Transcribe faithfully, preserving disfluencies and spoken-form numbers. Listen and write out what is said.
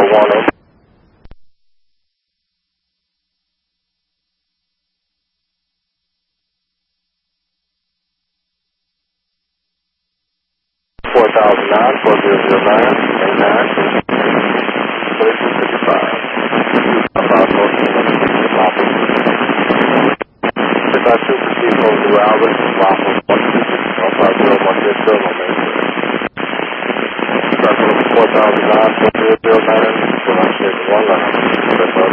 one oh. four thousand nine, four zero zero nine, eight nine, thirty-two fifty-five. If I should proceed over to Albert, Waffle, one two six, one five zero, one zero zero, no maintenance. four thousand nine, four zero zero nine, so I'm taking one line.